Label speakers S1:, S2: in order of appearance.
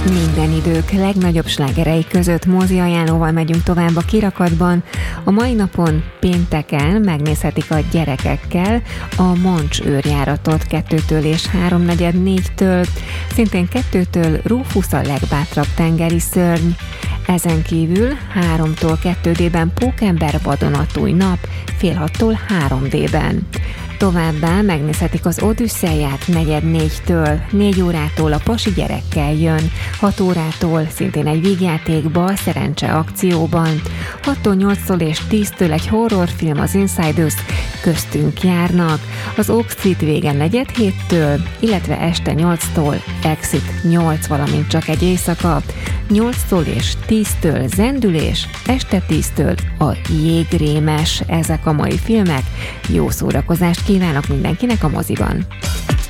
S1: Minden idők legnagyobb slágerei között mozi ajánlóval megyünk tovább a kirakatban. A mai napon pénteken megnézhetik a gyerekekkel a Mancs őrjáratot 2-től és 3-4-től, szintén 2-től Rufus a legbátrabb tengeri szörny. Ezen kívül 3-tól 2D-ben Pókember vadonatúj nap, fél 6-tól 3D-ben. Továbbá megnézhetik az Odüsszeiát 4-4-től, 4 órától a Pasi gyerekkel jön, 6 órától szintén egy vígjátékba, a Szerencse akcióban, 6-tól 8-tól és 10-től egy horrorfilm, az Insiders, köztünk járnak, az Oak Street vége 4-7-től, illetve este 8-tól Exit 8, valamint csak egy éjszaka, 8-tól és 10-től Zendülés, este 10-től a Jégrémes. Ezek a mai filmek. Jó szórakozást kívánok mindenkinek a moziban!